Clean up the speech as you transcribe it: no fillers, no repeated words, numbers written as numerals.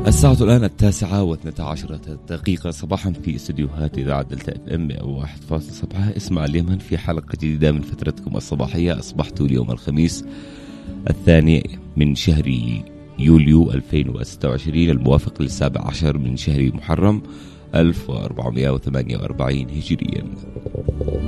الساعة الآن 9:12 صباحا في استديوهات إذاعة دلتا اف ام 101.7. اسمع اليمن في حلقة جديدة من فترتكم الصباحية. أصبحت اليوم الخميس 2 من شهر يوليو 2026 الموافق ل17 من شهر محرم 1448 هجريا.